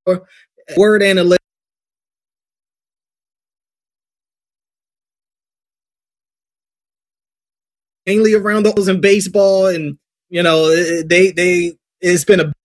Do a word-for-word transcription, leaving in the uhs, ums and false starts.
word analytics mainly around those in baseball, and you know they they it's been a